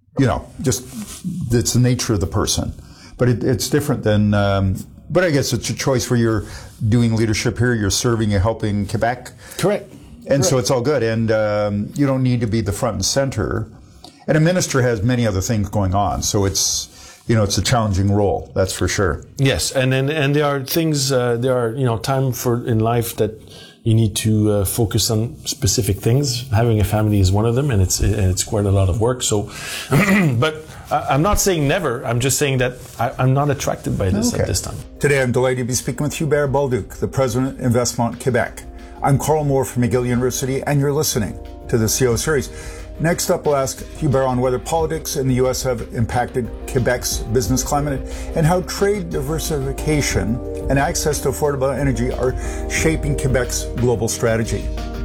just it's the nature of the person. But it's different than, but I guess it's a choice where you're doing leadership here, you're serving and helping Quebec. Correct. And so it's all good. And you don't need to be the front and center. And a minister has many other things going on. So it's a challenging role, that's for sure. Yes. And there are things, time in life that you need to focus on specific things. Having a family is one of them, and it's quite a lot of work. So, but I'm not saying never. I'm just saying that I'm not attracted by this at this time. Today, I'm delighted to be speaking with Hubert Bolduc, the president of Investment Quebec. I'm Carl Moore from McGill University, and you're listening to the CEO series. Next up, we'll ask Hubert on whether politics in the U.S. have impacted Quebec's business climate and how trade diversification and access to affordable energy are shaping Quebec's global strategy.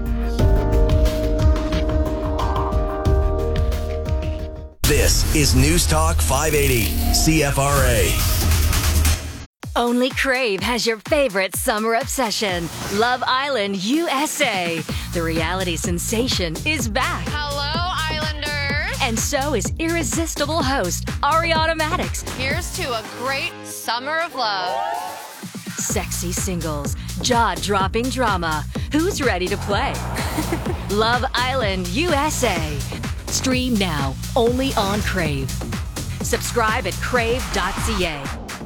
This is News Talk 580, CFRA. Only Crave has your favorite summer obsession, Love Island USA. The reality sensation is back. Hello, Islanders. And so is irresistible host Ariana Maddox. Here's to a great summer of love. Sexy singles, jaw-dropping drama. Who's ready to play? Love Island USA. Stream now, only on Crave. Subscribe at crave.ca.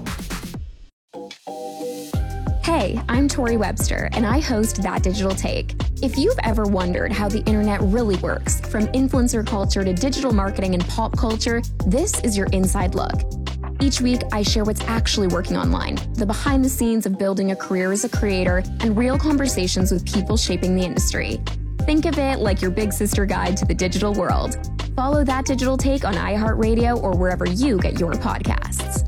Hey, I'm Tori Webster, and I host That Digital Take. If you've ever wondered how the internet really works, from influencer culture to digital marketing and pop culture, this is your inside look. Each week, I share what's actually working online, the behind the scenes of building a career as a creator, and real conversations with people shaping the industry. Think of it like your big sister guide to the digital world. Follow That Digital Take on iHeartRadio or wherever you get your podcasts.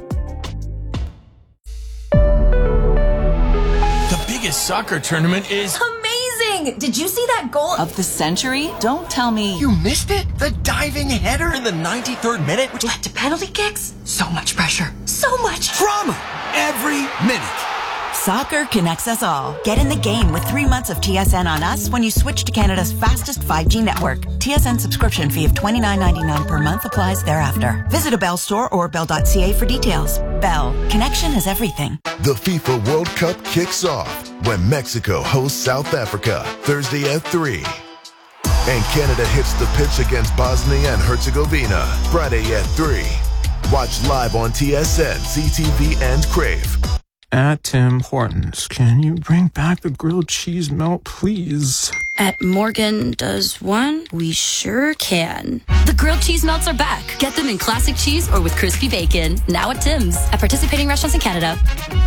Soccer tournament is amazing! Did you see that goal of the century? Don't tell me you missed it. The diving header in the 93rd minute, which led to penalty kicks. So much pressure, so much drama every minute. Soccer connects us all. Get in the game with 3 months of TSN on us when you switch to Canada's fastest 5G network. TSN subscription fee of $29.99 per month applies thereafter. Visit a Bell store or bell.ca for details. Bell. Connection is everything. The FIFA World Cup kicks off when Mexico hosts South Africa Thursday at 3. And Canada hits the pitch against Bosnia and Herzegovina Friday at 3. Watch live on TSN, CTV, and Crave. At Tim Hortons, can you bring back the grilled cheese melt, please? At Morgan Does One, we sure can. The grilled cheese melts are back. Get them in classic cheese or with crispy bacon. Now at Tim's. At participating restaurants in Canada.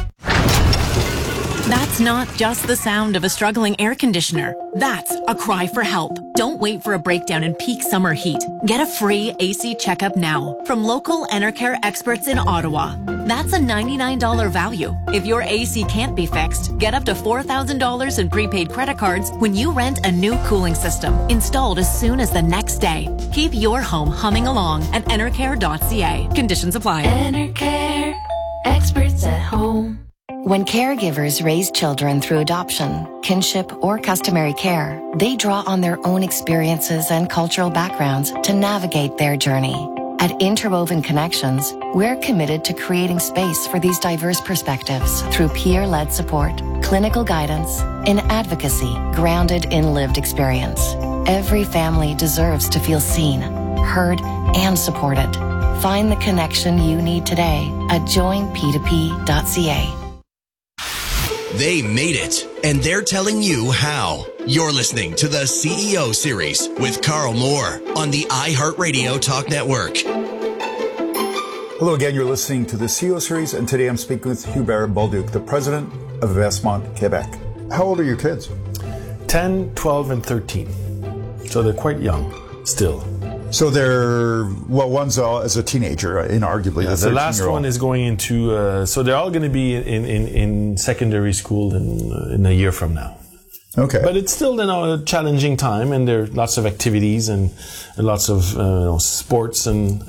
That's not just the sound of a struggling air conditioner. That's a cry for help. Don't wait for a breakdown in peak summer heat. Get a free AC checkup now from local Enercare experts in Ottawa. That's a $99 value. If your AC can't be fixed, get up to $4,000 in prepaid credit cards when you rent a new cooling system installed as soon as the next day. Keep your home humming along at enercare.ca. Conditions apply. Enercare, experts at home. When caregivers raise children through adoption, kinship, or customary care, they draw on their own experiences and cultural backgrounds to navigate their journey. At Interwoven Connections, we're committed to creating space for these diverse perspectives through peer-led support, clinical guidance, and advocacy grounded in lived experience. Every family deserves to feel seen, heard, and supported. Find the connection you need today at joinp2p.ca. They made it, and they're telling you how. You're listening to the CEO Series with Carl Moore on the iHeartRadio Talk Network. Hello again, you're listening to the CEO Series, and today I'm speaking with Hubert Bolduc, the president of Investment Quebec. How old are your kids? 10, 12, and 13. So they're quite young still. So they're, well, one's as a teenager, inarguably. Yeah, the last one is going into, so they're all going to be in secondary school in a year from now. Okay. But it's still, a challenging time, and there are lots of activities and lots of sports and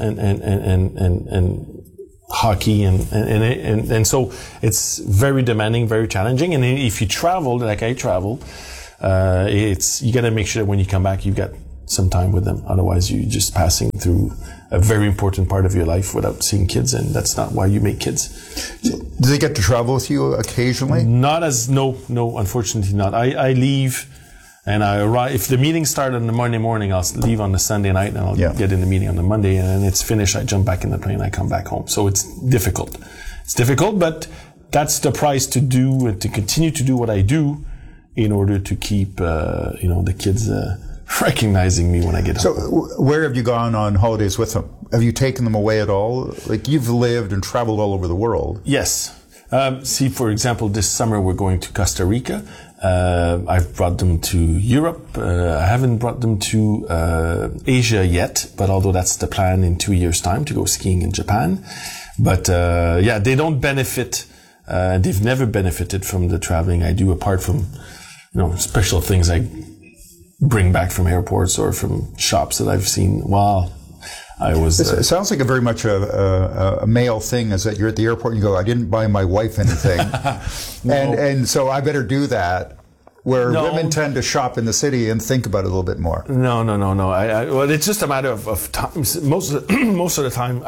hockey and so it's very demanding, very challenging. And if you travel, like I travel, you got to make sure that when you come back, you've got some time with them. Otherwise, you're just passing through a very important part of your life without seeing kids, and that's not why you make kids. So, do they get to travel with you occasionally? No, unfortunately not. I leave and I arrive. If the meeting started on the Monday morning, I'll leave on the Sunday night and I'll get in the meeting on the Monday, and then it's finished. I jump back in the plane, I come back home. So it's difficult. It's difficult, but that's the price to do and to continue to do what I do in order to keep, the kids, recognizing me when I get home. So where have you gone on holidays with them? Have you taken them away at all? Like, you've lived and traveled all over the world. Yes. For example, this summer we're going to Costa Rica. I've brought them to Europe. I haven't brought them to Asia yet, but although that's the plan in 2 years' time to go skiing in Japan. But they don't benefit. They've never benefited from the traveling I do, apart from special things I bring back from airports or from shops that I've seen while I was... It sounds like very much a male thing, is that you're at the airport and you go, I didn't buy my wife anything. and so I better do that. Where women tend to shop in the city and think about it a little bit more. No. Well, it's just a matter of time. Most of the time,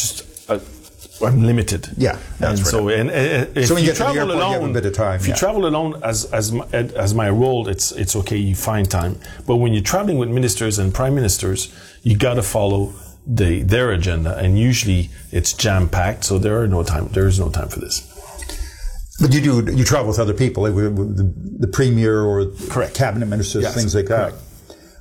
I'm limited. Yeah, that's right. So, so when you get to the airport, you have a bit of time. If you travel alone, as my role, it's okay. You find time. But when you're traveling with ministers and prime ministers, you got to follow their agenda, and usually it's jam packed. So there is no time for this. But you travel with other people, like the premier or cabinet ministers, things like that. Correct.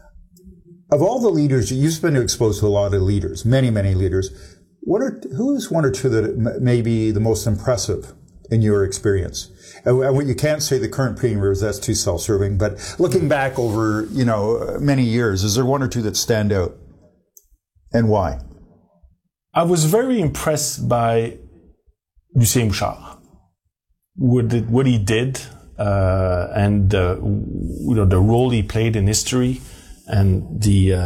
Of all the leaders, you've been exposed to a lot of leaders, many leaders. Who is one or two that may be the most impressive in your experience? And you can't say the current premiers, that's too self-serving, but looking back over, many years, is there one or two that stand out? And why? I was very impressed by Lucien Bouchard. What he did, and the role he played in history, and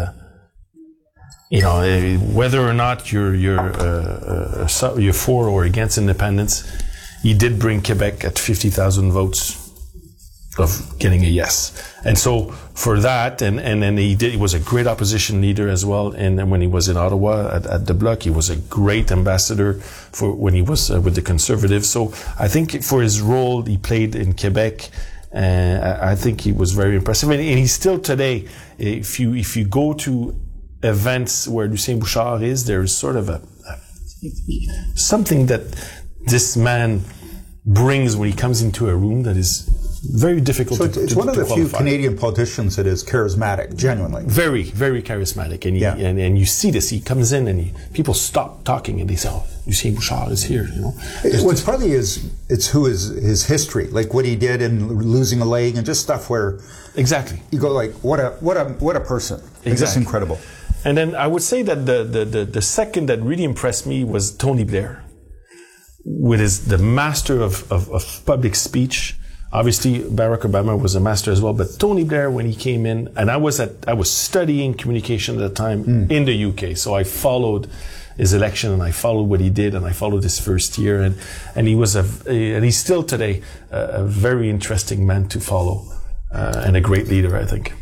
whether or not you're for or against independence, he did bring Quebec at 50,000 votes of getting a yes. And so for that, and then he was a great opposition leader as well. And when he was in Ottawa at the Bloc, he was a great ambassador for when he was with the Conservatives. So I think for his role he played in Quebec, I think he was very impressive. And he's still today, if you go to events where Lucien Bouchard is, there's sort of something that this man brings when he comes into a room that is very difficult to qualify. It's one of the few Canadian politicians that is charismatic, genuinely. Very, very charismatic. And and you see this. He comes in and people stop talking and they say, oh, Lucien Bouchard is here, What's probably it's who is his history, like what he did in losing a leg and just stuff where... Exactly. You go like, what a person. Exactly. It's just incredible. And then I would say that the second that really impressed me was Tony Blair, with the master of public speech. Obviously, Barack Obama was a master as well, but Tony Blair, when he came in, and I was studying communication at the time in the UK, so I followed his election and I followed what he did and I followed his first year, and he was and he's still today a very interesting man to follow and a great leader, I think.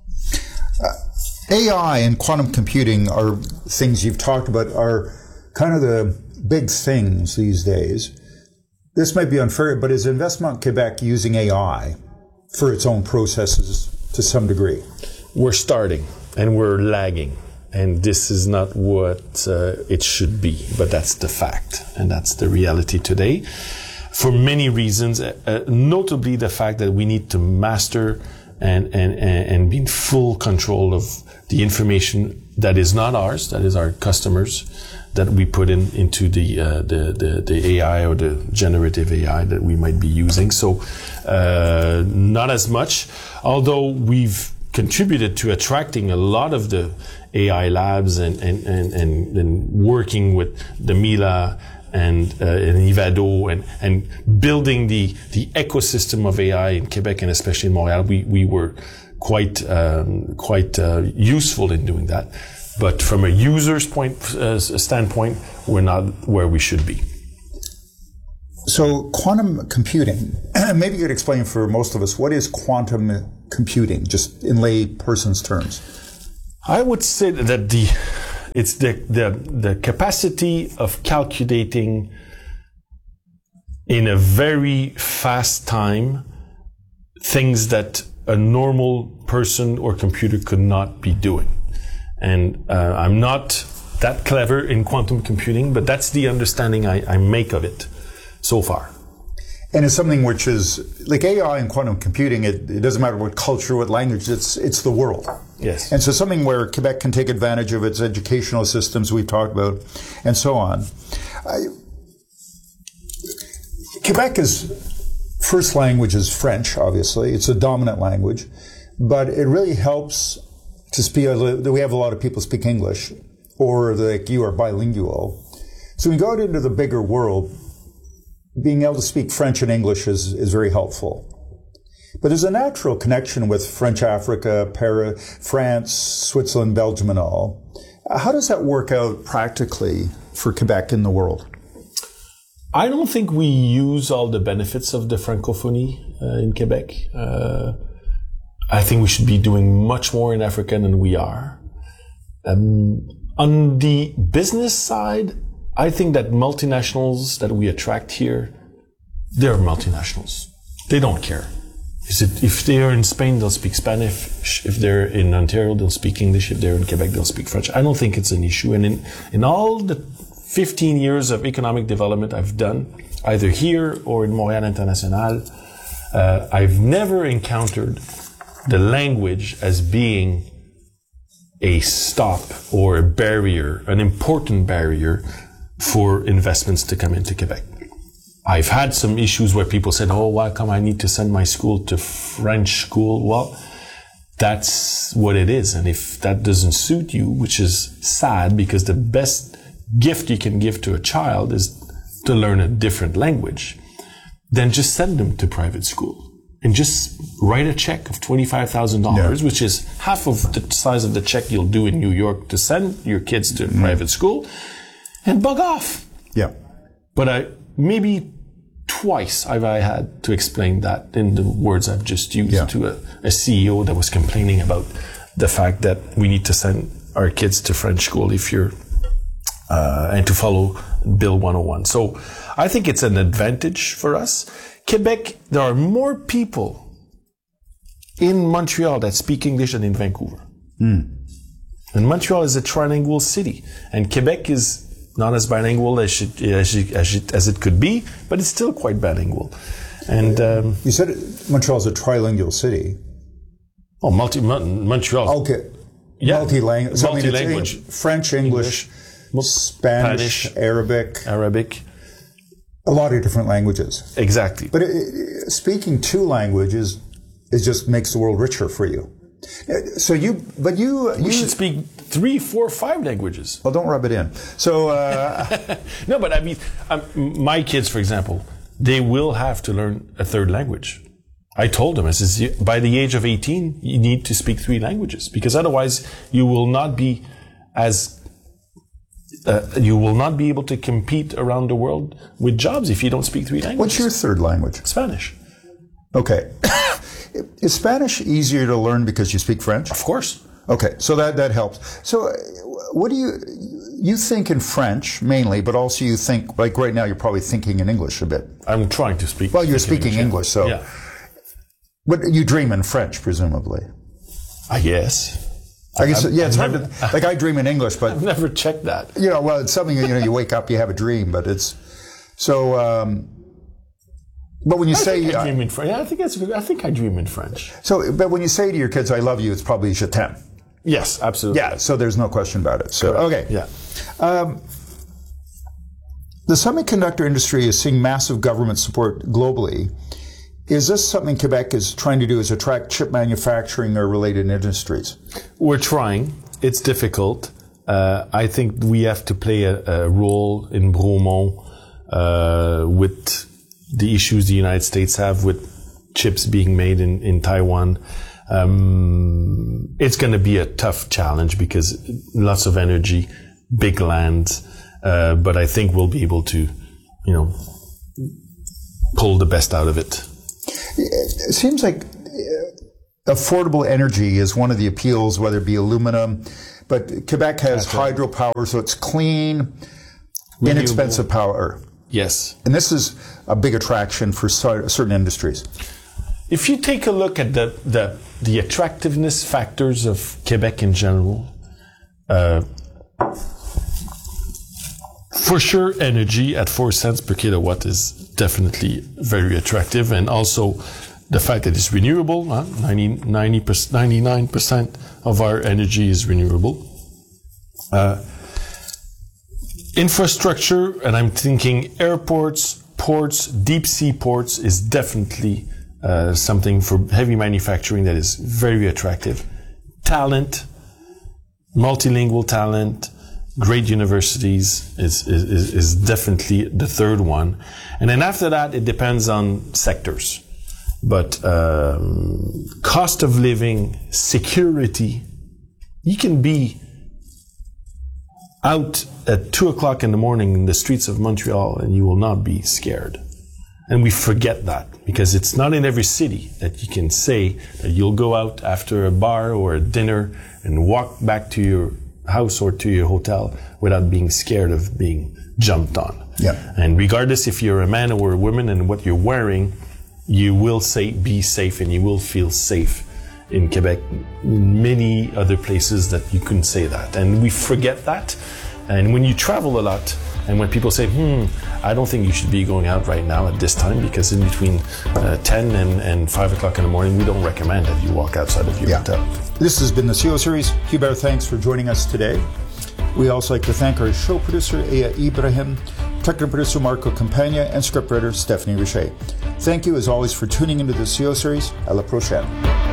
AI and quantum computing are things you've talked about, are kind of the big things these days. This might be unfair, but is Investissement Québec using AI for its own processes to some degree? We're starting, and we're lagging, and this is not what it should be, but that's the fact, and that's the reality today. For many reasons, notably the fact that we need to master and be in full control of the information that is not ours, that is our customers, that we put into the AI or the generative AI that we might be using. So not as much, although we've contributed to attracting a lot of the AI labs and working with the Mila and Ivado and building the ecosystem of AI in Quebec and especially in Montreal. We were quite useful in doing that. But from a user's standpoint, we're not where we should be. So quantum computing, maybe you could explain for most of us, what is quantum computing, just in lay person's terms? I would say that it's the capacity of calculating in a very fast time things that a normal person or computer could not be doing. And I'm not that clever in quantum computing, but that's the understanding I make of it so far. And it's something which is, like AI and quantum computing, it doesn't matter what culture, what language, it's the world. Yes. And so something where Quebec can take advantage of its educational systems we've talked about, and so on. Quebec's first language is French, obviously. It's a dominant language. But it really helps to speak, we have a lot of people speak English, or like you are bilingual. So when you go out into the bigger world, being able to speak French and English is very helpful. But there's a natural connection with French Africa, France, Switzerland, Belgium, and all. How does that work out practically for Quebec in the world? I don't think we use all the benefits of the francophonie in Quebec. I think we should be doing much more in Africa than we are. On the business side, I think that multinationals that we attract here, they're multinationals. They don't care. If they're in Spain, they'll speak Spanish. If they're in Ontario, they'll speak English. If they're in Quebec, they'll speak French. I don't think it's an issue. And in all the 15 years of economic development I've done, either here or in Montréal International, I've never encountered the language as being a stop or a barrier, an important barrier for investments to come into Quebec. I've had some issues where people said, oh, why come I need to send my school to French school? Well, that's what it is. And if that doesn't suit you, which is sad because the best gift you can give to a child is to learn a different language, then just send them to private school and just write a check of $25,000, which is half of the size of the check you'll do in New York to send your kids to private school, and bug off. Yeah. But maybe twice I had to explain that in the words I've just used to a CEO that was complaining about the fact that we need to send our kids to French school and to follow Bill 101. So I think it's an advantage for us. Quebec, there are more people in Montreal that speak English than in Vancouver. And Montreal is a trilingual city, and Quebec is not as bilingual as it could be, but it's still quite bilingual. And you said Montreal is a trilingual city. Oh, Montreal. Okay. Yeah. Multi-language. So Multi-language. French, English, Spanish, Arabic. A lot of different languages. Exactly. But speaking two languages just makes the world richer for you. So we should speak 3, 4, 5 languages. Well, don't rub it in. So no, but I mean, my kids, for example, they will have to learn a third language. I told them, I says, by the age of 18, you need to speak 3 languages because otherwise you will not be you will not be able to compete around the world with jobs if you don't speak 3 languages. What's your third language? Spanish. Okay. Is Spanish easier to learn because you speak French? Of course. Okay, so that helps. So what do you think in French mainly, but also you think, like right now you're probably thinking in English a bit. I'm trying to speak. Well, you're speaking English, so. Yeah. But you dream in French, presumably. Yes. I guess, it's hard to, like I dream in English, but. I've never checked that. Well, it's something, you wake up, you have a dream, but it's, so, but when you say... I dream in French. I think I dream in French. So, but when you say to your kids, I love you, it's probably je t'aime. Yes, absolutely. Yeah, so there's no question about it. So, okay. Yeah. The semiconductor industry is seeing massive government support globally. Is this something Quebec is trying to do, is attract chip manufacturing or related industries? We're trying. It's difficult. I think we have to play a role in Bromont with the issues the United States have with chips being made in Taiwan. It's going to be a tough challenge because lots of energy, big land, but I think we'll be able to, pull the best out of it. It seems like affordable energy is one of the appeals, whether it be aluminum, but Quebec has hydropower, so it's clean, inexpensive power. Yes. And this is a big attraction for certain industries. If you take a look at the attractiveness factors of Quebec in general, for sure, energy at 4 cents per kilowatt is definitely very attractive, and also the fact that it's renewable. 99% of our energy is renewable. Infrastructure, and I'm thinking airports, ports, deep sea ports is definitely something for heavy manufacturing that is very attractive. Talent, multilingual talent, great universities is definitely the third one. And then after that, it depends on sectors. But cost of living, security, you can be out at 2 o'clock in the morning in the streets of Montreal and you will not be scared. And we forget that because it's not in every city that you can say that you'll go out after a bar or a dinner and walk back to your house or to your hotel without being scared of being jumped on. Yeah. And regardless if you're a man or a woman and what you're wearing, you will be safe and you will feel safe in Quebec. Many other places that you couldn't say that. And we forget that. And when you travel a lot, and when people say, I don't think you should be going out right now at this time, because in between 10 and 5 o'clock in the morning, we don't recommend that you walk outside of your hotel. This has been the CEO Series. Hubert, thanks for joining us today. We also like to thank our show producer, Aya Ibrahim, technical producer, Marco Campagna, and scriptwriter, Stephanie Richer. Thank you, as always, for tuning into the CEO Series. À la prochaine.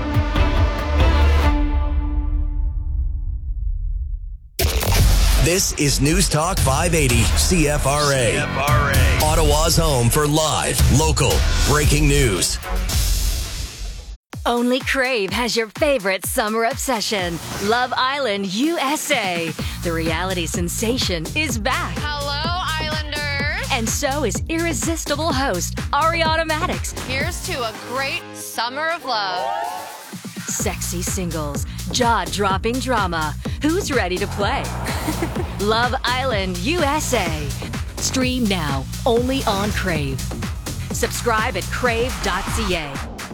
This is News Talk 580 CFRA. Ottawa's home for live, local, breaking news. Only Crave has your favorite summer obsession, Love Island, USA. The reality sensation is back. Hello, Islanders. And so is irresistible host, Ariana Maddox. Here's to a great summer of love. Sexy singles, jaw-dropping drama. Who's ready to play? Love Island, USA. Stream now, only on Crave. Subscribe at crave.ca.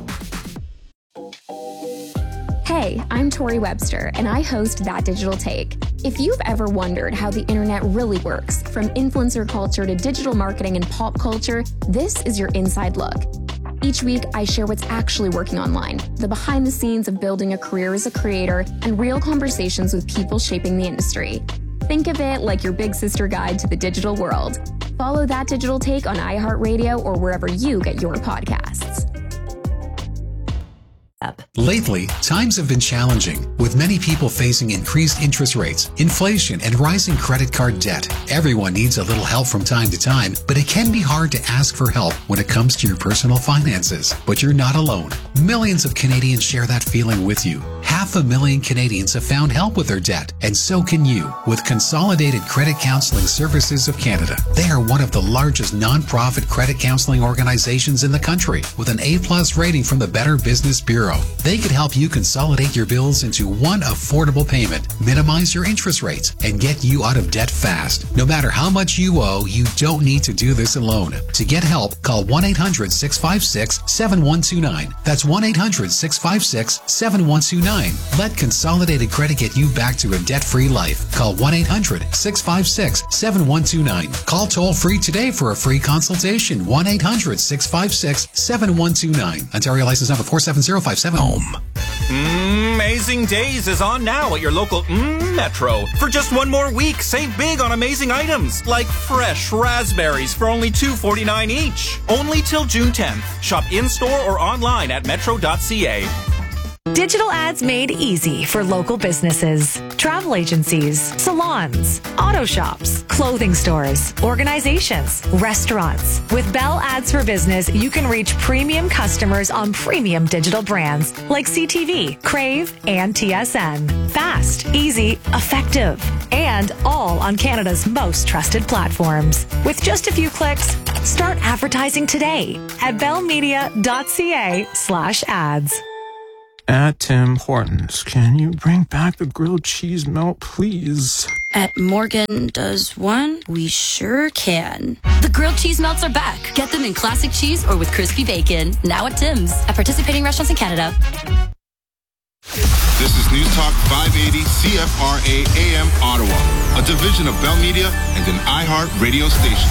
Hey, I'm Tori Webster, and I host That Digital Take. If you've ever wondered how the internet really works, from influencer culture to digital marketing and pop culture, this is your inside look. Each week, I share what's actually working online, the behind the scenes of building a career as a creator, and real conversations with people shaping the industry. Think of it like your big sister guide to the digital world. Follow That Digital Take on iHeartRadio or wherever you get your podcasts. Lately, times have been challenging, with many people facing increased interest rates, inflation, and rising credit card debt. Everyone needs a little help from time to time, but it can be hard to ask for help when it comes to your personal finances. But you're not alone. Millions of Canadians share that feeling with you. 500,000 Canadians have found help with their debt, and so can you with Consolidated Credit Counseling Services of Canada. They are one of the largest non-profit credit counseling organizations in the country, with an A+ rating from the Better Business Bureau. They could help you consolidate your bills into one affordable payment, minimize your interest rates, and get you out of debt fast. No matter how much you owe, you don't need to do this alone. To get help, call 1-800-656-7129. That's 1-800-656-7129. Let Consolidated Credit get you back to a debt-free life. Call 1-800-656-7129. Call toll-free today for a free consultation. 1-800-656-7129. Ontario license number 47057. Home. Amazing Days is on now at your local Metro. For just one more week, save big on amazing items like fresh raspberries for only $2.49 each. Only till June 10th. Shop in-store or online at metro.ca. Digital ads made easy for local businesses, travel agencies, salons, auto shops, clothing stores, organizations, restaurants. With Bell Ads for Business, you can reach premium customers on premium digital brands like CTV, Crave, and TSN. Fast, easy, effective, and all on Canada's most trusted platforms. With just a few clicks, start advertising today at bellmedia.ca/ads. At Tim Hortons, can you bring back the grilled cheese melt, please? At Morgan Does One, we sure can. The grilled cheese melts are back. Get them in classic cheese or with crispy bacon. Now at Tim's. At participating restaurants in Canada. This is News Talk 580 CFRA AM Ottawa, a division of Bell Media and an iHeart radio station.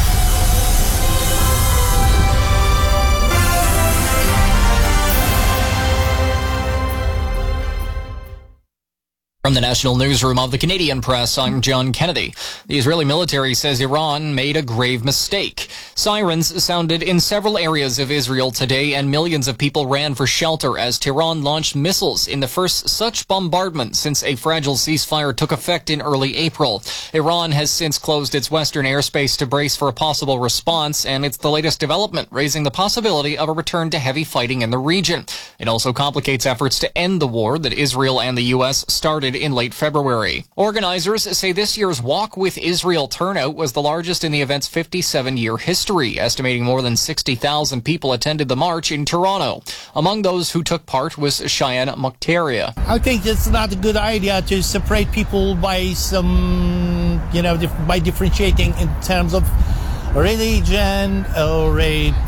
From the National Newsroom of the Canadian Press, I'm John Kennedy. The Israeli military says Iran made a grave mistake. Sirens sounded in several areas of Israel today, and millions of people ran for shelter as Tehran launched missiles in the first such bombardment since a fragile ceasefire took effect in early April. Iran has since closed its western airspace to brace for a possible response, and it's the latest development, raising the possibility of a return to heavy fighting in the region. It also complicates efforts to end the war that Israel and the U.S. started in late February. Organizers say this year's Walk with Israel turnout was the largest in the event's 57-year history, estimating more than 60,000 people attended the march in Toronto. Among those who took part was Cheyenne Mokhtaria. I think it's not a good idea to separate people by some, by differentiating in terms of religion or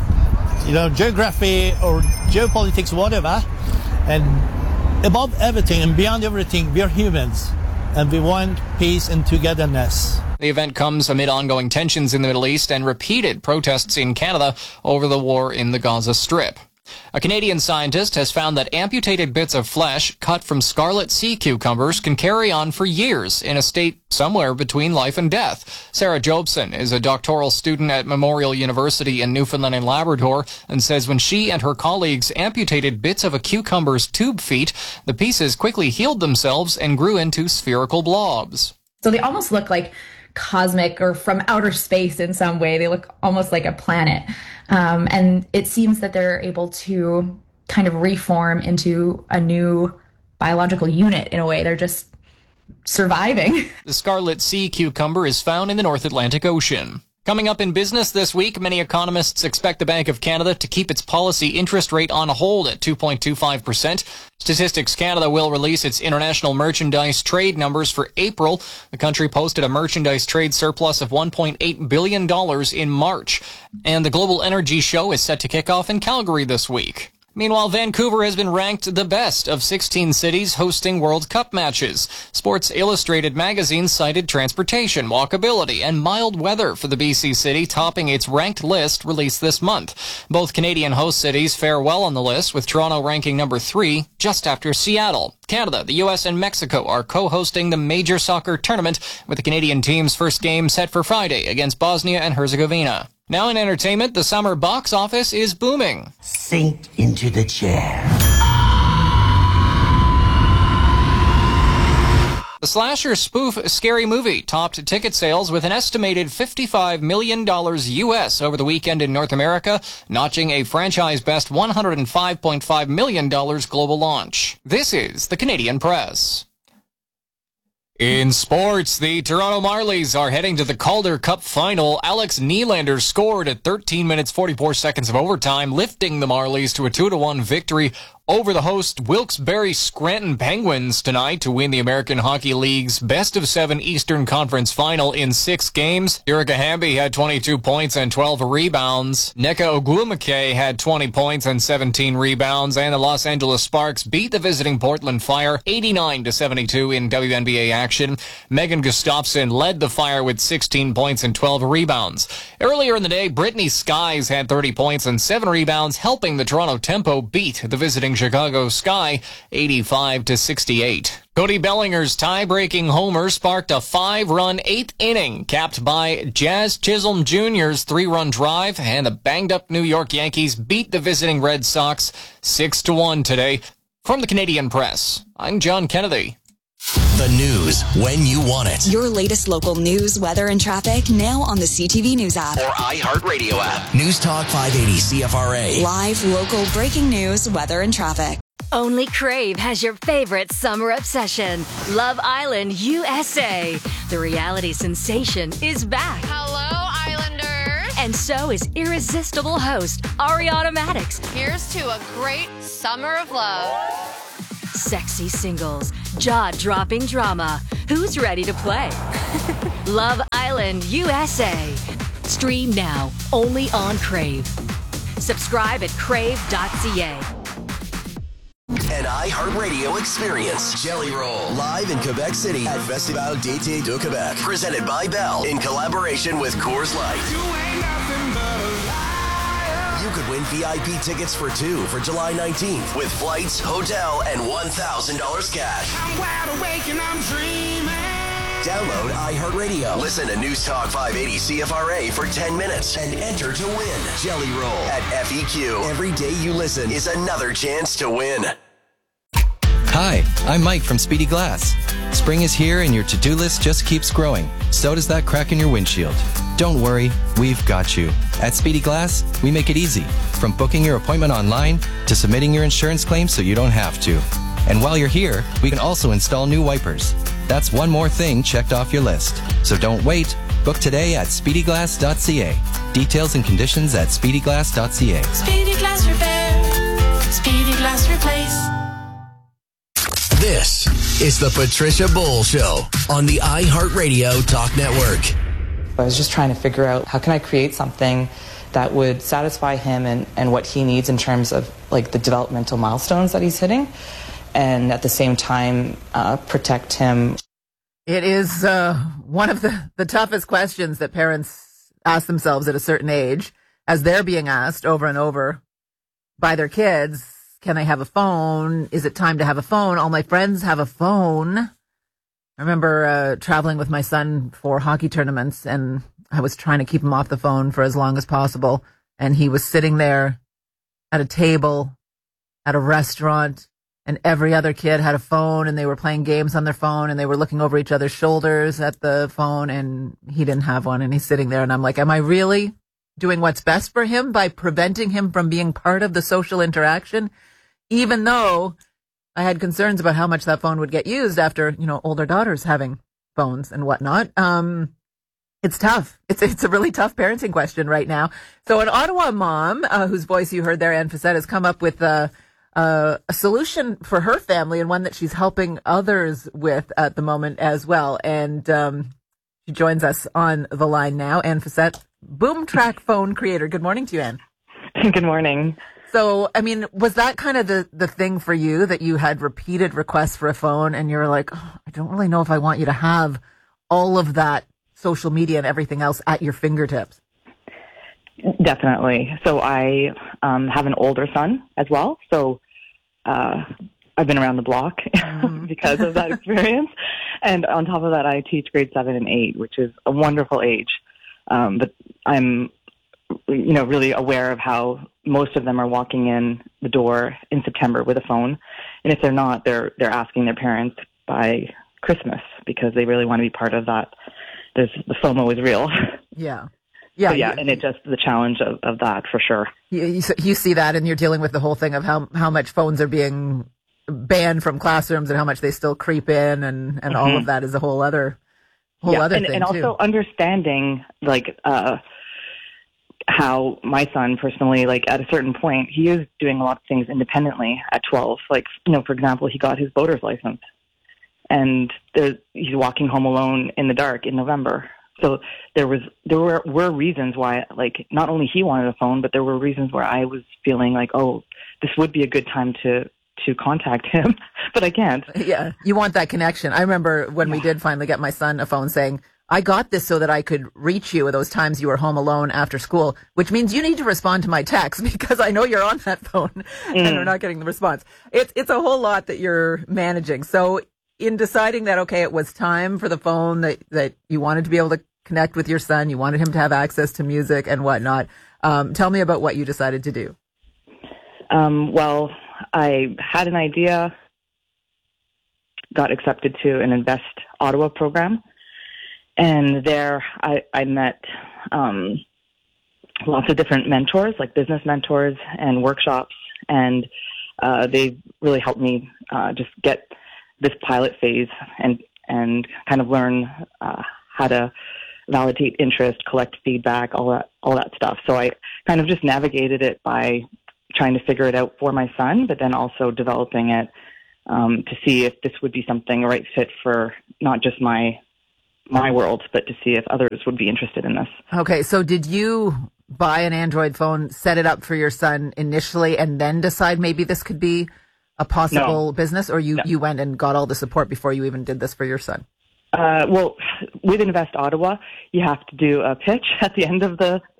geography or geopolitics, whatever. And above everything and beyond everything, we are humans, and we want peace and togetherness. The event comes amid ongoing tensions in the Middle East and repeated protests in Canada over the war in the Gaza Strip. A Canadian scientist has found that amputated bits of flesh cut from scarlet sea cucumbers can carry on for years in a state somewhere between life and death. Sarah Jobson is a doctoral student at Memorial University in Newfoundland and Labrador and says when she and her colleagues amputated bits of a cucumber's tube feet, the pieces quickly healed themselves and grew into spherical blobs. So they almost look like cosmic or from outer space in some way. They look almost like a planet. And it seems that they're able to kind of reform into a new biological unit in a way. They're just surviving. The scarlet sea cucumber is found in the North Atlantic Ocean. Coming up in business this week, many economists expect the Bank of Canada to keep its policy interest rate on hold at 2.25%. Statistics Canada will release its international merchandise trade numbers for April. The country posted a merchandise trade surplus of $1.8 billion in March. And the Global Energy Show is set to kick off in Calgary this week. Meanwhile, Vancouver has been ranked the best of 16 cities hosting World Cup matches. Sports Illustrated magazine cited transportation, walkability, and mild weather for the BC city, topping its ranked list released this month. Both Canadian host cities fare well on the list, with Toronto ranking number 3, just after Seattle. Canada, the U.S., and Mexico are co-hosting the major soccer tournament, with the Canadian team's first game set for Friday against Bosnia and Herzegovina. Now in entertainment, the summer box office is booming. Sink into the chair. The slasher spoof Scary Movie topped ticket sales with an estimated $55 million U.S. over the weekend in North America, notching a franchise best $105.5 million global launch. This is the Canadian Press. In sports, the Toronto Marlies are heading to the Calder Cup final. Alex Nylander scored at 13 minutes 44 seconds of overtime, lifting the Marlies to a 2-1 victory over the host Wilkes-Barre Scranton Penguins tonight to win the American Hockey League's best-of-7 Eastern Conference final in 6 games. Erica Hamby had 22 points and 12 rebounds. Nneka Ogwumike had 20 points and 17 rebounds, and the Los Angeles Sparks beat the visiting Portland Fire 89-72 in WNBA action. Megan Gustafson led the Fire with 16 points and 12 rebounds. Earlier in the day, Brittany Skies had 30 points and 7 rebounds, helping the Toronto Tempo beat the visiting Chicago Sky 85-68. Cody Bellinger's tie-breaking homer sparked a 5-run 8th inning, capped by Jazz Chisholm Jr.'s 3-run drive, and the banged-up New York Yankees beat the visiting Red Sox 6-1 today. From the Canadian Press, I'm John Kennedy. The news when you want it. Your latest local news, weather, and traffic now on the CTV News app. Or iHeartRadio app. News Talk 580 CFRA. Live, local, breaking news, weather, and traffic. Only Crave has your favorite summer obsession, Love Island USA. The reality sensation is back. Hello, Islanders. And so is irresistible host Ariana Madix. Here's to a great summer of love. sexy singles, jaw-dropping drama. Who's ready to play? Love Island USA. Stream now, only on Crave. Subscribe at crave.ca. An iHeartRadio experience. Jelly Roll, live in Quebec City at Festival d'été de Québec. Presented by Bell in collaboration with Coors Light. You could win VIP tickets for two for July 19th with flights, hotel, and $1,000 cash. I'm wide awake and I'm dreaming. Download iHeartRadio. Listen to News Talk 580 CFRA for 10 minutes and enter to win. Jelly Roll at FEQ. Every day you listen is another chance to win. Hi, I'm Mike from Speedy Glass. Spring is here and your to-do list just keeps growing. So does that crack in your windshield. Don't worry, we've got you. At Speedy Glass, we make it easy. From booking your appointment online to submitting your insurance claim so you don't have to. And while you're here, we can also install new wipers. That's one more thing checked off your list. So don't wait. Book today at speedyglass.ca. Details and conditions at speedyglass.ca. Speedy Glass Repair. Speedy Glass Replace. This is the Patricia Bowl Show on the iHeartRadio Talk Network. I was just trying to figure out how can I create something that would satisfy him and what he needs in terms of like the developmental milestones that he's hitting, and at the same time protect him. It is one of the toughest questions that parents ask themselves at a certain age, as they're being asked over and over by their kids. Can I have a phone? Is it time to have a phone? All my friends have a phone. I remember traveling with my son for hockey tournaments, and I was trying to keep him off the phone for as long as possible. And he was sitting there at a table at a restaurant, and every other kid had a phone, and they were playing games on their phone, and they were looking over each other's shoulders at the phone, and he didn't have one, and he's sitting there, and I'm like, am I really doing what's best for him by preventing him from being part of the social interaction? Even though I had concerns about how much that phone would get used after, older daughters having phones and whatnot. It's tough. It's a really tough parenting question right now. So an Ottawa mom, whose voice you heard there, Anne Facette, has come up with a solution for her family, and one that she's helping others with at the moment as well. And she joins us on the line now. Anne Facette, Boom Track phone creator. Good morning to you, Anne. Good morning. So, I mean, was that kind of the thing for you, that you had repeated requests for a phone and you're like, I don't really know if I want you to have all of that social media and everything else at your fingertips? Definitely. So I have an older son as well. So I've been around the block because of that experience. And on top of that, I teach grade 7 and 8, which is a wonderful age. But I'm really aware of how most of them are walking in the door in September with a phone. And if they're not, they're asking their parents by Christmas because they really want to be part of that. The FOMO is real. Yeah. And it's just the challenge of that for sure. You see that, and you're dealing with the whole thing of how much phones are being banned from classrooms and how much they still creep in, and all of that is a whole other thing. And also understanding how my son personally, at a certain point, he is doing a lot of things independently at 12. For example, he got his boater's license, and he's walking home alone in the dark in November. So there were reasons why, not only he wanted a phone, but there were reasons where I was feeling this would be a good time to contact him, but I can't. Yeah, you want that connection. I remember when we did finally get my son a phone, saying, I got this so that I could reach you at those times you were home alone after school, which means you need to respond to my text because I know you're on that phone and we're not getting the response. It's a whole lot that you're managing. So in deciding that, okay, it was time for the phone, that you wanted to be able to connect with your son, you wanted him to have access to music and whatnot. Tell me about what you decided to do. Well, I had an idea, got accepted to an Invest Ottawa program. And there I met lots of different mentors, like business mentors and workshops. And they really helped me just get this pilot phase and kind of learn how to validate interest, collect feedback, all that stuff. So I kind of just navigated it by trying to figure it out for my son, but then also developing it to see if this would be something, a right fit for not just my world, but to see if others would be interested in this. Okay, so did you buy an Android phone, set it up for your son initially, and then decide maybe this could be a possible business, or you went and got all the support before you even did this for your son? Well, with Invest Ottawa, you have to do a pitch at the end of the,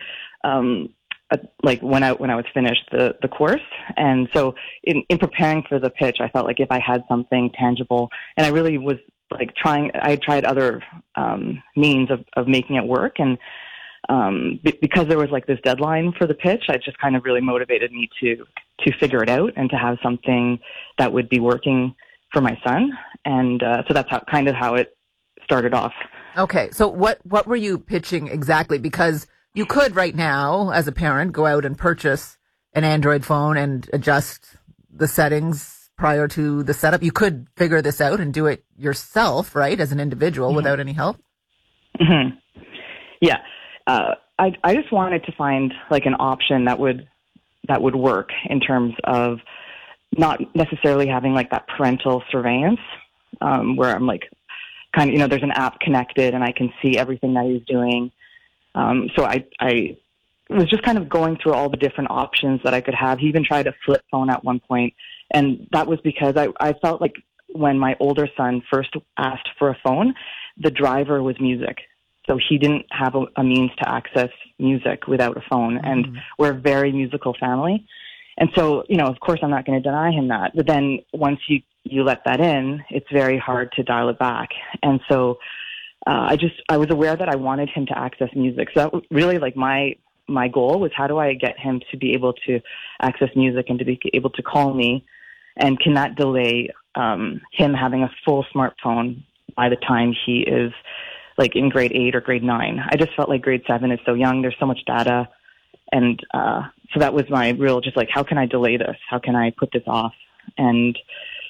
like when I was finished the course. And so in preparing for the pitch, I felt like if I had something tangible, and I really was like I tried other means of making it work. And because there was like this deadline for the pitch, it just kind of really motivated me to figure it out and to have something that would be working for my son. And so that's how it started off. Okay, so what were you pitching exactly? Because you could right now, as a parent, go out and purchase an Android phone and adjust the settings prior to the setup. You could figure this out and do it yourself, right, as an individual without any help? Mm-hmm. Yeah. I just wanted to find like an option that would work in terms of not necessarily having like that parental surveillance, where I'm like kind of, there's an app connected and I can see everything that he's doing. So I was just kind of going through all the different options that I could have. He even tried a flip phone at one point, and that was because I felt like when my older son first asked for a phone, the driver was music. So he didn't have a means to access music without a phone, and we're a very musical family. And so, of course, I'm not going to deny him that. But then once you let that in, it's very hard to dial it back. And so I was aware that I wanted him to access music. So that was really like my goal was, how do I get him to be able to access music and to be able to call me? And can that delay him having a full smartphone by the time he is like in grade 8 or grade 9? I just felt like grade 7 is so young. There's so much data. And so that was my real, just like, how can I delay this? How can I put this off? And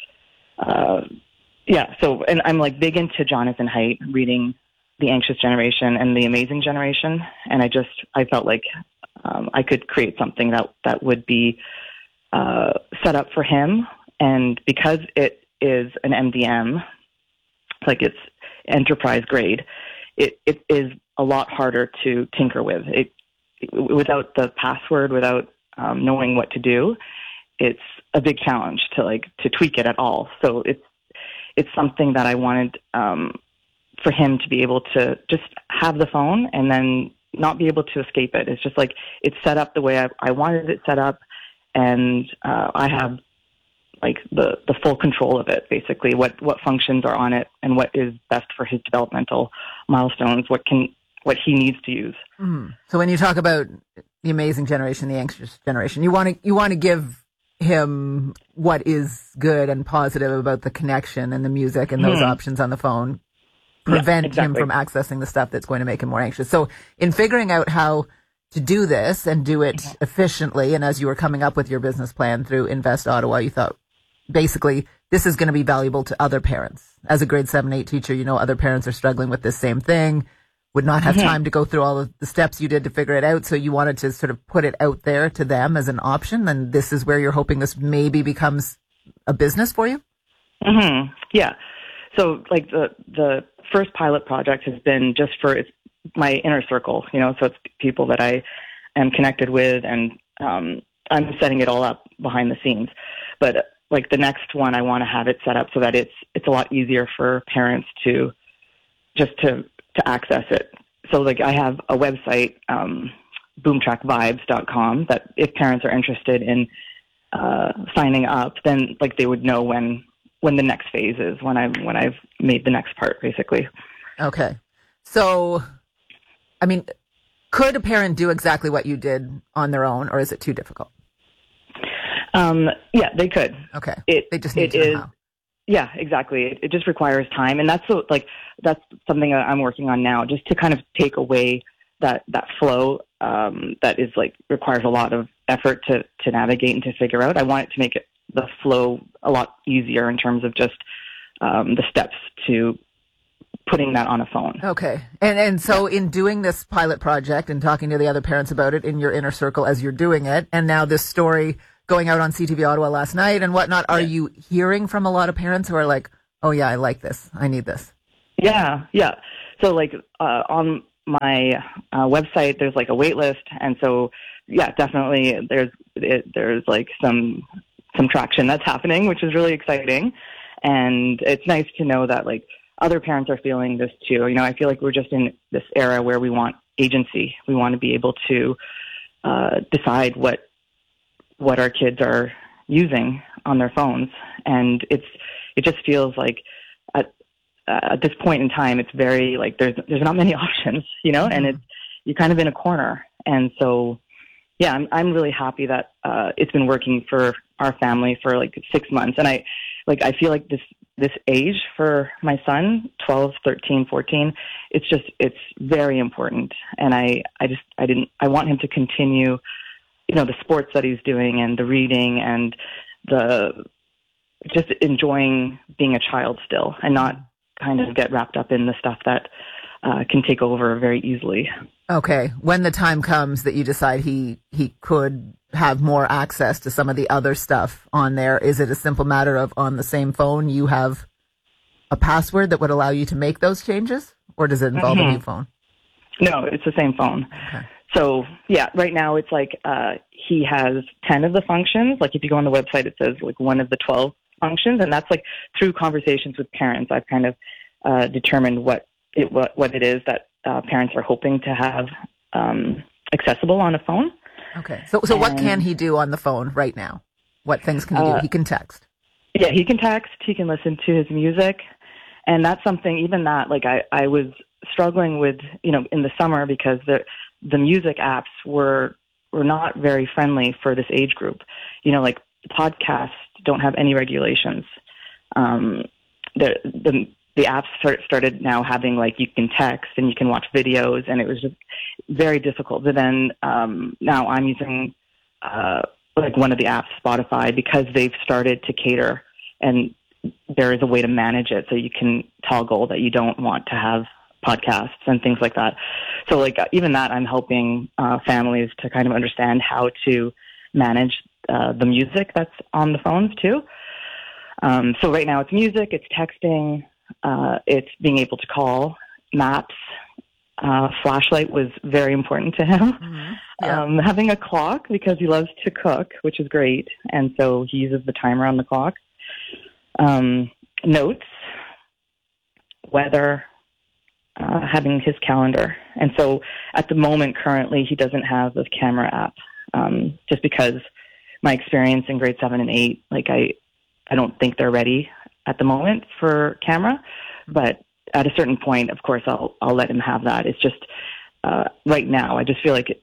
so, and I'm like big into Jonathan Haidt, reading The Anxious Generation and The Amazing Generation. And I felt like I could create something that would be set up for him. And because it is an MDM, like it's enterprise grade, it is a lot harder to tinker with. Without the password, without knowing what to do, it's a big challenge to tweak it at all. So it's something that I wanted for him to be able to just have the phone and then not be able to escape it. It's just like it's set up the way I wanted it set up, and I have like the full control of it, basically, what functions are on it and what is best for his developmental milestones, what he needs to use. So when you talk about the amazing generation, the anxious generation, you want to give him what is good and positive about the connection and the music and those options on the phone, prevent him from accessing the stuff that's going to make him more anxious. So in figuring out how to do this and do it efficiently, and as you were coming up with your business plan through Invest Ottawa, you thought, basically, this is going to be valuable to other parents. As a grade 7-8 teacher, other parents are struggling with this same thing, would not have time to go through all of the steps you did to figure it out. So you wanted to sort of put it out there to them as an option. And this is where you're hoping this maybe becomes a business for you? Yeah. So like the first pilot project has been just for my inner circle, so it's people that I am connected with, and I'm setting it all up behind the scenes. But like the next one, I want to have it set up so that it's a lot easier for parents to access it. So like I have a website, boomtrackvibes.com, that if parents are interested in signing up, then like they would know when the next phase is, when I've made the next part, basically. Okay. So, I mean, could a parent do exactly what you did on their own, or is it too difficult? Yeah, they could. Okay. They just need to know how. Yeah, exactly. It just requires time. And that's something I'm working on now, just to kind of take away that flow that is like requires a lot of effort to navigate and to figure out. I want it to make the flow a lot easier in terms of just the steps to putting that on a phone. Okay. And so in doing this pilot project and talking to the other parents about it in your inner circle as you're doing it, and now this story going out on CTV Ottawa last night and whatnot. Are you hearing from a lot of parents who are like, oh yeah, I like this, I need this? Yeah. So like on my website, there's like a wait list, and so yeah, definitely there's like some traction that's happening, which is really exciting, and it's nice to know that like other parents are feeling this too. You know, I feel like we're just in this era where we want agency. We want to be able to decide what our kids are using on their phones, and it just feels like at this point in time, it's very like there's not many options, you know, and you're kind of in a corner. And so, yeah, I'm really happy that it's been working for our family for like 6 months. And I feel like this age for my son, 12, 13, 14, it's very important. And I want him to continue, you know, the sports that he's doing and the reading and just enjoying being a child still, and not kind of get wrapped up in the stuff that can take over very easily. Okay. When the time comes that you decide he could have more access to some of the other stuff on there, is it a simple matter of on the same phone you have a password that would allow you to make those changes? Or does it involve a new phone? No, it's the same phone. Okay. So, yeah, right now it's like he has 10 of the functions. Like if you go on the website, it says like one of the 12 functions, and that's like through conversations with parents. I've kind of determined what it is that parents are hoping to have accessible on a phone. Okay. So what can he do on the phone right now? What things can he do? He can text. Yeah, he can text. He can listen to his music. And that's something, even that, like I was struggling with, you know, in the summer because the music apps were not very friendly for this age group. You know, like podcasts don't have any regulations. The apps started now having like you can text and you can watch videos, and it was just very difficult. But then now I'm using like one of the apps, Spotify, because they've started to cater, and there is a way to manage it so you can toggle that you don't want to have podcasts and things like that. So like even that, I'm helping families to kind of understand how to manage the music that's on the phones too. So right now it's music, it's texting, it's being able to call, maps, flashlight was very important to him. Mm-hmm. Yeah. Having a clock because he loves to cook, which is great. And so he uses the timer on the clock. Notes, weather, having his calendar. And so at the moment, currently, he doesn't have this camera app, just because my experience in grade 7 and 8, like I don't think they're ready at the moment for camera, but at a certain point, of course, I'll let him have that. It's just, right now, I just feel like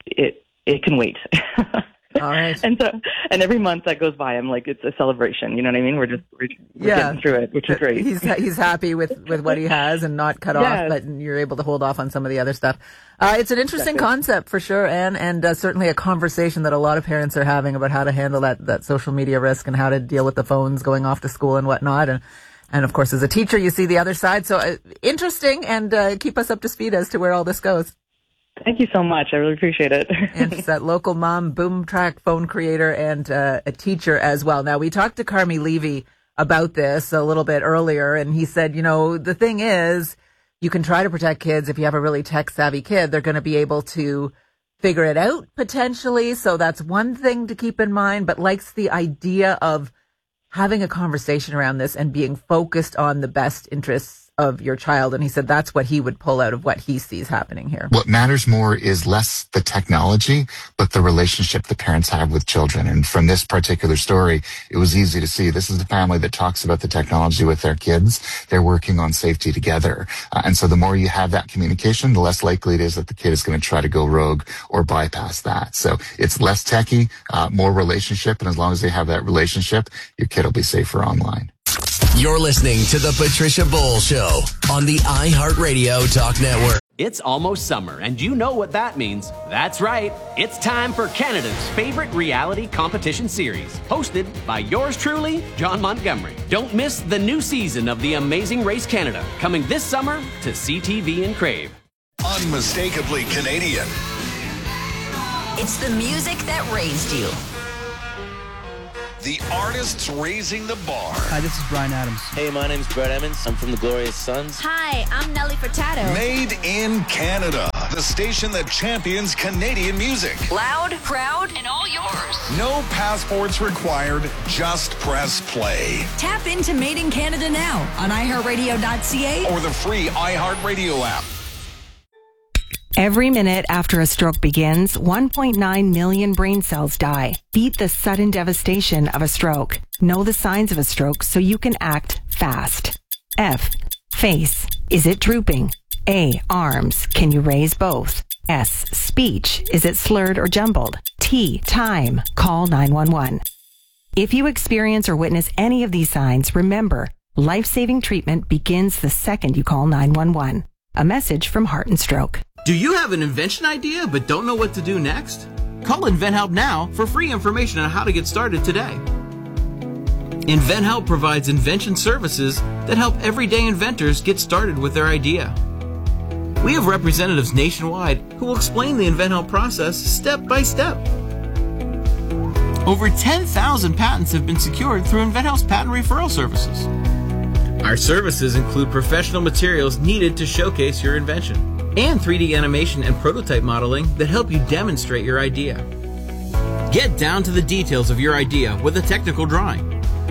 it can wait. All right. And every month that goes by, I'm like, it's a celebration. You know what I mean? We're getting through it, which is great. He's happy with what he has and not cut off, but you're able to hold off on some of the other stuff. It's an interesting concept for sure, Anne, and certainly a conversation that a lot of parents are having about how to handle that social media risk and how to deal with the phones going off to school and whatnot. And of course, as a teacher, you see the other side. So interesting, and keep us up to speed as to where all this goes. Thank you so much. I really appreciate it. And it's that local mom, boom track phone creator, and a teacher as well. Now, we talked to Carmi Levy about this a little bit earlier, and he said, you know, the thing is, you can try to protect kids. If you have a really tech-savvy kid, they're going to be able to figure it out, potentially. So that's one thing to keep in mind, but likes the idea of having a conversation around this and being focused on the best interests of your child. And he said that's what he would pull out of what he sees happening here. What matters more is less the technology, but the relationship the parents have with children. And from this particular story, it was easy to see this is a family that talks about the technology with their kids. They're working on safety together. And so the more you have that communication, the less likely it is that the kid is going to try to go rogue or bypass that. So it's less techie, more relationship. And as long as they have that relationship, your kid will be safer online. You're listening to The Patricia Bowl Show on the iHeartRadio Talk Network. It's almost summer, and you know what that means. That's right. It's time for Canada's favorite reality competition series, hosted by yours truly, John Montgomery. Don't miss the new season of The Amazing Race Canada, coming this summer to CTV and Crave. Unmistakably Canadian. It's the music that raised you. The artists raising the bar. Hi, this is Bryan Adams. Hey, my name's Brett Emmons. I'm from the Glorious Sons. Hi, I'm Nelly Furtado. Made in Canada. The station that champions Canadian music. Loud, proud, and all yours. No passports required. Just press play. Tap into Made in Canada now on iHeartRadio.ca or the free iHeartRadio app. Every minute after a stroke begins, 1.9 million brain cells die. Beat the sudden devastation of a stroke. Know the signs of a stroke so you can act fast. F. Face. Is it drooping? A. Arms. Can you raise both? S. Speech. Is it slurred or jumbled? T. Time. Call 911. If you experience or witness any of these signs, remember, life-saving treatment begins the second you call 911. A message from Heart and Stroke. Do you have an invention idea but don't know what to do next? Call InventHelp now for free information on how to get started today. InventHelp provides invention services that help everyday inventors get started with their idea. We have representatives nationwide who will explain the InventHelp process step by step. Over 10,000 patents have been secured through InventHelp's patent referral services. Our services include professional materials needed to showcase your invention and 3D animation and prototype modeling that help you demonstrate your idea. Get down to the details of your idea with a technical drawing.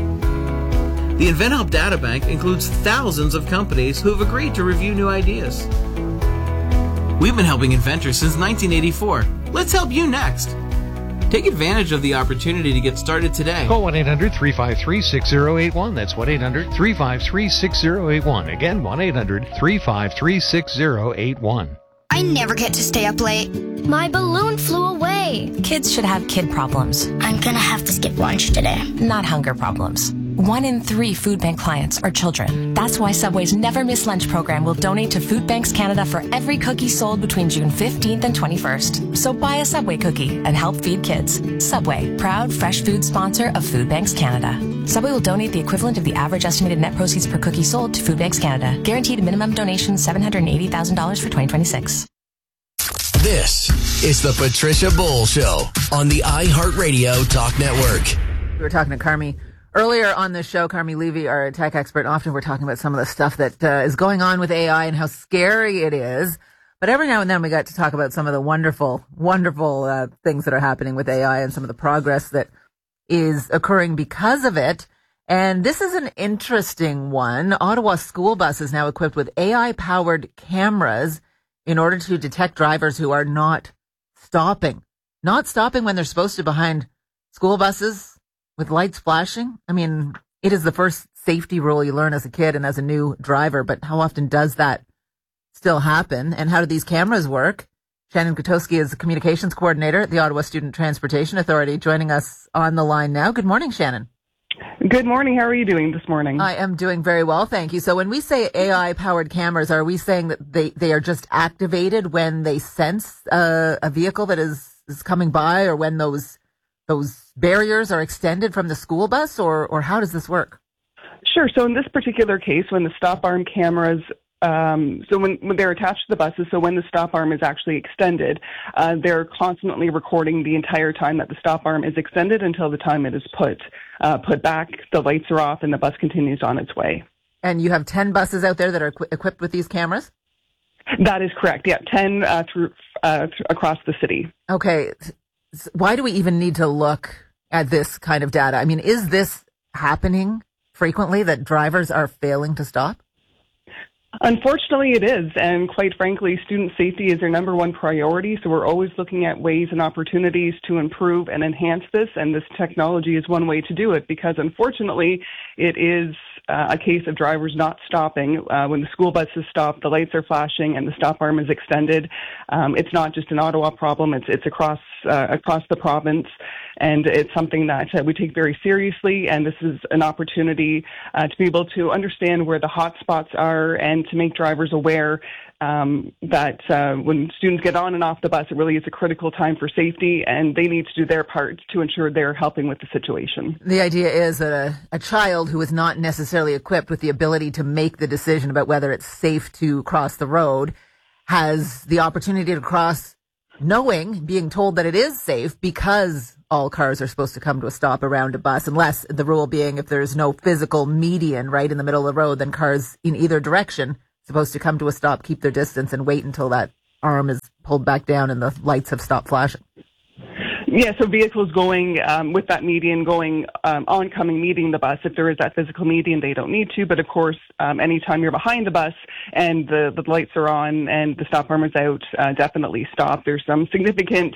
The InventHelp Databank includes thousands of companies who have agreed to review new ideas. We've been helping inventors since 1984. Let's help you next. Take advantage of the opportunity to get started today. Call 1-800-353-6081. That's 1-800-353-6081. Again, 1-800-353-6081. I never get to stay up late. My balloon flew away. Kids should have kid problems. I'm gonna have to skip lunch today. Not hunger problems. 1 in 3 food bank clients are children. That's why Subway's Never Miss Lunch program will donate to Food Banks Canada for every cookie sold between June 15th and 21st. So buy a Subway cookie and help feed kids. Subway, proud fresh food sponsor of Food Banks Canada. Subway will donate the equivalent of the average estimated net proceeds per cookie sold to Food Banks Canada. Guaranteed minimum donation $780,000 for 2026. This is the Patricia Bowl Show on the iHeartRadio Talk Network. We were talking to Carmi earlier on the show. Carmi Levy, our tech expert. Often we're talking about some of the stuff that is going on with AI and how scary it is. But every now and then we got to talk about some of the wonderful, wonderful things that are happening with AI and some of the progress that is occurring because of it. And this is an interesting one. Ottawa school buses now equipped with AI-powered cameras in order to detect drivers who are not stopping when they're supposed to behind school buses with lights flashing. I mean, it is the first safety rule you learn as a kid and as a new driver, but how often does that still happen? And how do these cameras work? Shannon Kotowski is the communications coordinator at the Ottawa Student Transportation Authority, joining us on the line now. Good morning, Shannon. Good morning. How are you doing this morning? I am doing very well, thank you. So when we say AI-powered cameras, are we saying that they are just activated when they sense a vehicle that is coming by, or when those barriers are extended from the school bus, or how does this work? Sure. So in this particular case, when the stop arm cameras, so when they're attached to the buses, so when the stop arm is actually extended, they're constantly recording the entire time that the stop arm is extended until the time it is put back, the lights are off, and the bus continues on its way. And you have 10 buses out there that are equipped with these cameras? That is correct. Yeah, 10 across the city. Okay. Why do we even need to look at this kind of data? I mean, is this happening frequently, that drivers are failing to stop? Unfortunately, it is. And quite frankly, student safety is our number one priority. So we're always looking at ways and opportunities to improve and enhance this. And this technology is one way to do it, because unfortunately, it is a case of drivers not stopping. When the school buses stop, the lights are flashing and the stop arm is extended. It's not just an Ottawa problem. It's across the province. And it's something that we take very seriously. And this is an opportunity to be able to understand where the hot spots are and to make drivers aware that when students get on and off the bus, it really is a critical time for safety, and they need to do their part to ensure they're helping with the situation. The idea is that a child who is not necessarily equipped with the ability to make the decision about whether it's safe to cross the road has the opportunity to cross being told that it is safe because all cars are supposed to come to a stop around a bus, unless the rule being if there's no physical median right in the middle of the road, then cars in either direction supposed to come to a stop, keep their distance, and wait until that arm is pulled back down and the lights have stopped flashing. Yeah, so vehicles going with that median going oncoming meeting the bus. If there is that physical median, they don't need to. But of course, anytime you're behind the bus and the lights are on and the stop arm is out, definitely stop. There's some significant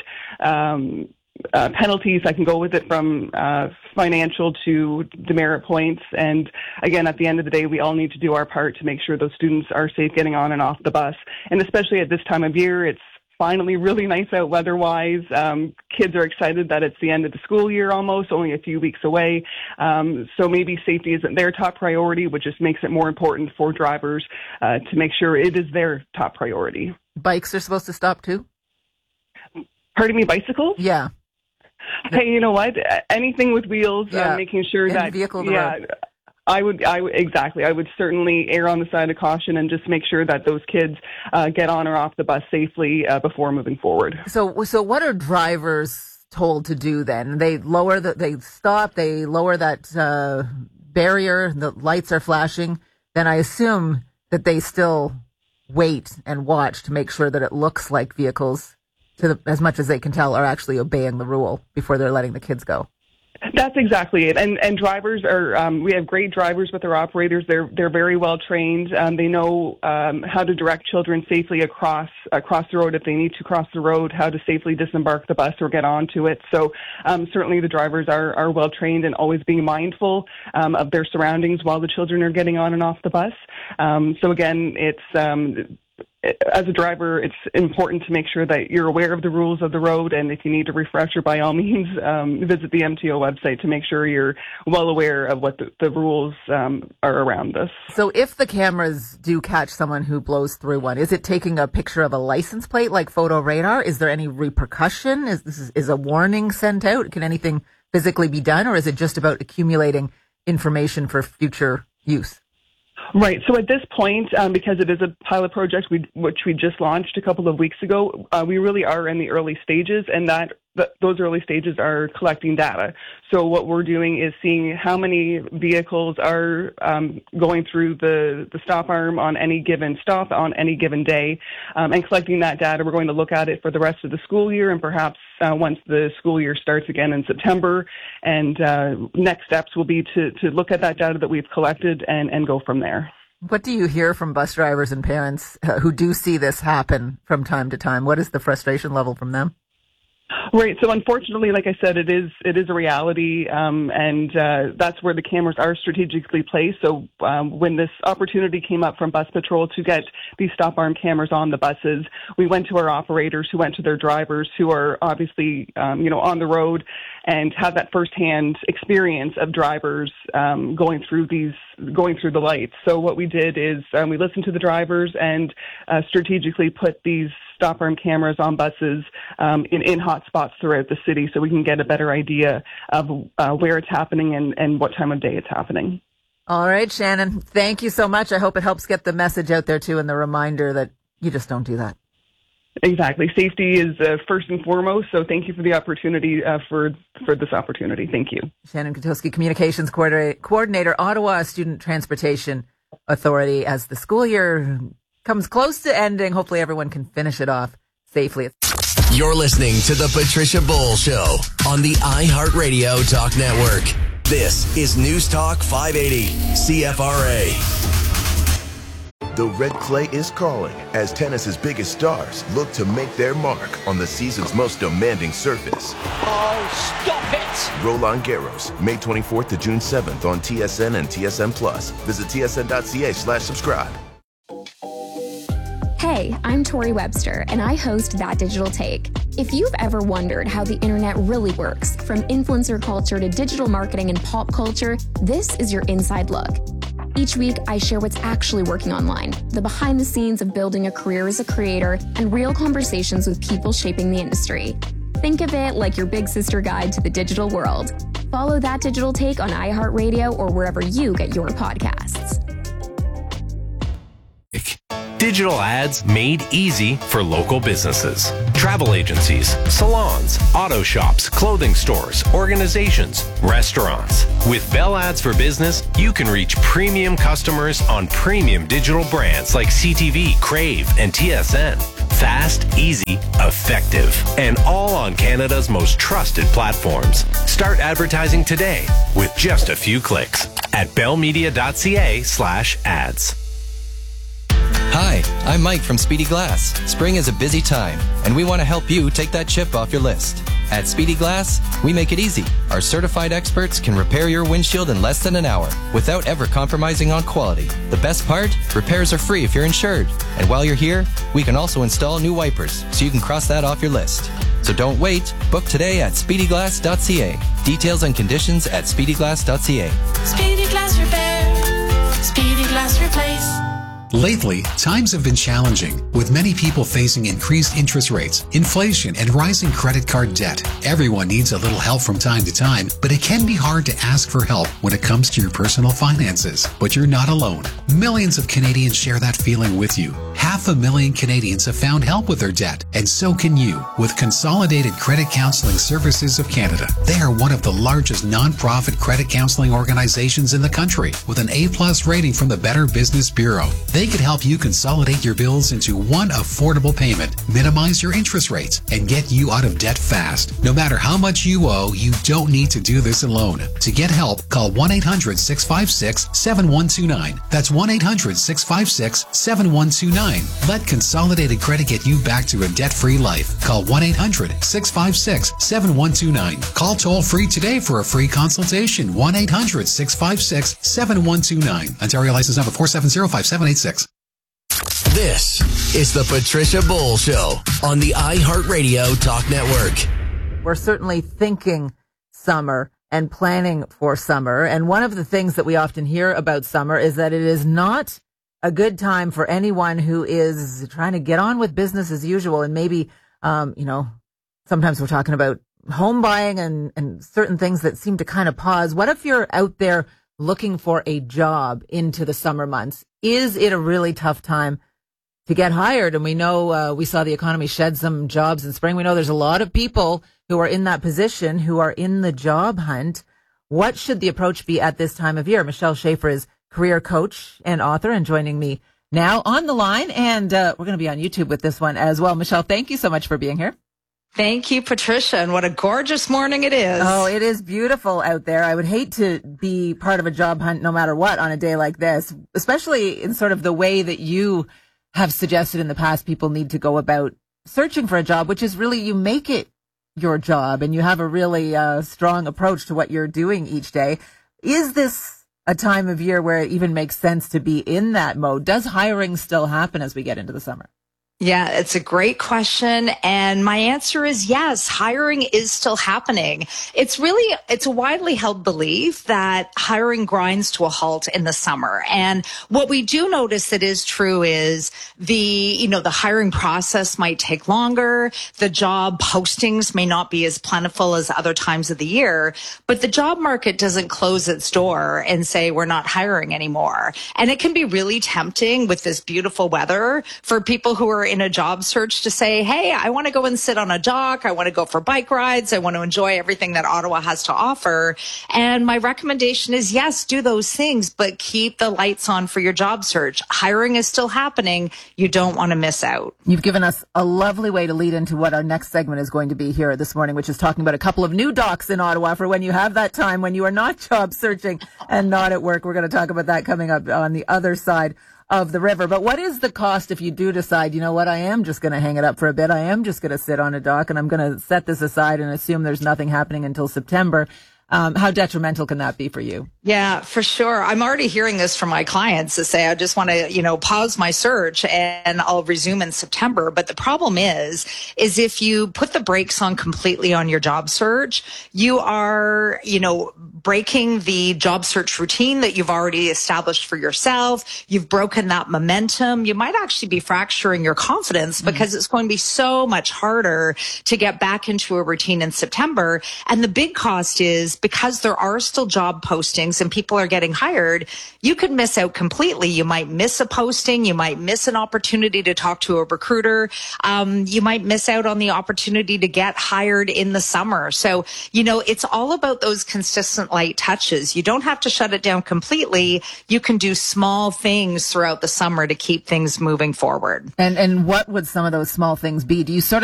penalties that can go with it, from financial to demerit points. And again, at the end of the day, we all need to do our part to make sure those students are safe getting on and off the bus. And especially at this time of year, it's finally really nice out weather-wise. Kids are excited that it's the end of the school year almost, only a few weeks away. So maybe safety isn't their top priority, which just makes it more important for drivers to make sure it is their top priority. Bikes are supposed to stop too? Pardon me, bicycles? Yeah. Hey, you know what? Anything with wheels, making sure Any that... vehicle road. I would certainly err on the side of caution and just make sure that those kids get on or off the bus safely before moving forward. So what are drivers told to do then? They stop, they lower that barrier, the lights are flashing. Then I assume that they still wait and watch to make sure that it looks like vehicles, as much as they can tell, are actually obeying the rule before they're letting the kids go. That's exactly it. And drivers are, we have great drivers with our operators. They're very well trained. They know how to direct children safely across the road if they need to cross the road, how to safely disembark the bus or get onto it. So certainly the drivers are well trained and always being mindful of their surroundings while the children are getting on and off the bus. So again, it's as a driver, it's important to make sure that you're aware of the rules of the road, and if you need a refresher, by all means, visit the MTO website to make sure you're well aware of what the rules are around this. So if the cameras do catch someone who blows through one, is it taking a picture of a license plate like photo radar? Is there any repercussion? Is a warning sent out? Can anything physically be done, or is it just about accumulating information for future use? Right. So at this point, because it is a pilot project which we just launched a couple of weeks ago, we really are in the early stages, and those early stages are collecting data. So what we're doing is seeing how many vehicles are going through the stop arm on any given stop on any given day, and collecting that data. We're going to look at it for the rest of the school year, and perhaps once the school year starts again in September. And next steps will be to look at that data that we've collected and go from there. What do you hear from bus drivers and parents who do see this happen from time to time? What is the frustration level from them? Right. So unfortunately, like I said, it is a reality, and that's where the cameras are strategically placed. So when this opportunity came up from Bus Patrol to get these stop arm cameras on the buses, we went to our operators, who went to their drivers, who are obviously on the road and have that firsthand experience of drivers going through the lights. So what we did is we listened to the drivers and strategically put these stop arm cameras on buses in hot spots throughout the city, so we can get a better idea of where it's happening and what time of day it's happening. All right, Shannon, thank you so much. I hope it helps get the message out there too, and the reminder that you just don't do that. Exactly. Safety is first and foremost, so thank you for the opportunity, for this opportunity. Thank you. Shannon Kotowski, Communications Coordinator, Ottawa Student Transportation Authority. As the school year comes close to ending, hopefully everyone can finish it off safely. You're listening to The Patricia Bowl Show on the iHeartRadio Talk Network. This is News Talk 580, CFRA. The red clay is calling as tennis's biggest stars look to make their mark on the season's most demanding surface. Oh, stop it! Roland Garros, May 24th to June 7th on TSN and TSN+. Visit tsn.ca/subscribe. Hey, I'm Tori Webster, and I host That Digital Take. If you've ever wondered how the internet really works, from influencer culture to digital marketing and pop culture, this is your inside look. Each week, I share what's actually working online, the behind the scenes of building a career as a creator, and real conversations with people shaping the industry. Think of it like your big sister guide to the digital world. Follow That Digital Take on iHeartRadio or wherever you get your podcasts. Digital ads made easy for local businesses. Travel agencies, salons, auto shops, clothing stores, organizations, restaurants. With Bell Ads for Business, you can reach premium customers on premium digital brands like CTV, Crave, and TSN. Fast, easy, effective, and all on Canada's most trusted platforms. Start advertising today with just a few clicks at bellmedia.ca/ads. Hi, I'm Mike from Speedy Glass. Spring is a busy time, and we want to help you take that chip off your list. At Speedy Glass, we make it easy. Our certified experts can repair your windshield in less than an hour without ever compromising on quality. The best part? Repairs are free if you're insured. And while you're here, we can also install new wipers, so you can cross that off your list. So don't wait. Book today at speedyglass.ca. Details and conditions at speedyglass.ca. Speedy Glass Repair. Speedy Glass Replace. Lately, times have been challenging, with many people facing increased interest rates, inflation, and rising credit card debt. Everyone needs a little help from time to time, but it can be hard to ask for help when it comes to your personal finances. But you're not alone. Millions of Canadians share that feeling with you. 500,000 Canadians have found help with their debt, and so can you with Consolidated Credit Counseling Services of Canada. They are one of the largest non-profit credit counseling organizations in the country, with an A+ rating from the Better Business Bureau. They could help you consolidate your bills into one affordable payment, minimize your interest rates, and get you out of debt fast. No matter how much you owe, you don't need to do this alone. To get help, call 1-800-656-7129. That's 1-800-656-7129. Let Consolidated Credit get you back to a debt-free life. Call 1-800-656-7129. Call toll-free today for a free consultation. 1-800-656-7129. Ontario license number 4705786. This is the Patricia Bowl Show on the iHeartRadio Talk Network. We're certainly thinking summer and planning for summer. And one of the things that we often hear about summer is that it is not a good time for anyone who is trying to get on with business as usual. And maybe, sometimes we're talking about home buying and certain things that seem to kind of pause. What if you're out there looking for a job into the summer months? Is it a really tough time to get hired? And we know we saw the economy shed some jobs in spring. We know there's a lot of people who are in that position, who are in the job hunt. What should the approach be at this time of year? Michelle Schaefer is career coach and author and joining me now on the line. And we're going to be on YouTube with this one as well. Michelle, thank you so much for being here. Thank you, Patricia. And what a gorgeous morning it is. Oh, it is beautiful out there. I would hate to be part of a job hunt no matter what on a day like this, especially in sort of the way that you have suggested in the past people need to go about searching for a job, which is really you make it your job and you have a really strong approach to what you're doing each day. Is this a time of year where it even makes sense to be in that mode? Does hiring still happen as we get into the summer? Yeah, it's a great question. And my answer is yes, hiring is still happening. It's a widely held belief that hiring grinds to a halt in the summer. And what we do notice that is true is the hiring process might take longer. The job postings may not be as plentiful as other times of the year, but the job market doesn't close its door and say we're not hiring anymore. And it can be really tempting with this beautiful weather for people who are in a job search to say, hey, I want to go and sit on a dock. I want to go for bike rides. I want to enjoy everything that Ottawa has to offer. And my recommendation is, yes, do those things, but keep the lights on for your job search. Hiring is still happening. You don't want to miss out. You've given us a lovely way to lead into what our next segment is going to be here this morning, which is talking about a couple of new docks in Ottawa for when you have that time when you are not job searching and not at work. We're going to talk about that coming up on the other side of the river. But what is the cost if you do decide, you know what, I am just going to hang it up for a bit. I am just going to sit on a dock and I'm going to set this aside and assume there's nothing happening until September. How detrimental can that be for you? Yeah, for sure. I'm already hearing this from my clients to say, I just want to, pause my search and I'll resume in September. But the problem is if you put the brakes on completely on your job search, you are, breaking the job search routine that you've already established for yourself. You've broken that momentum. You might actually be fracturing your confidence because it's going to be so much harder to get back into a routine in September. And the big cost is because there are still job postings and people are getting hired, you could miss out completely. You might miss a posting. You might miss an opportunity to talk to a recruiter. You might miss out on the opportunity to get hired in the summer. So, it's all about those consistent light touches. You don't have to shut it down completely. You can do small things throughout the summer to keep things moving forward. And what would some of those small things be? Do you sort of